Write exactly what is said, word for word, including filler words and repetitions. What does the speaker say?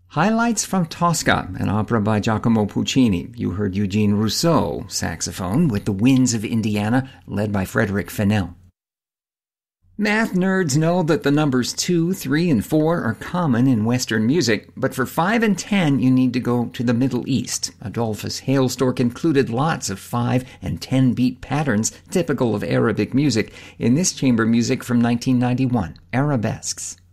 Highlights from Tosca, an opera by Giacomo Puccini. You heard Eugene Rousseau, saxophone, with The Winds of Indiana, led by Frederick Fennell. Math nerds know that the numbers two, three, and four are common in Western music, but for five and ten you need to go to the Middle East. Adolphus Hailstork included lots of five and ten beat patterns typical of Arabic music in this chamber music from nineteen ninety-one, Arabesques.